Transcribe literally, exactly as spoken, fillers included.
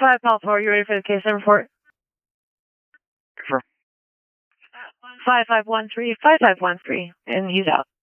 five, Paul four, you ready for the case report? Confirm. five five one three, five five one three, and he's out.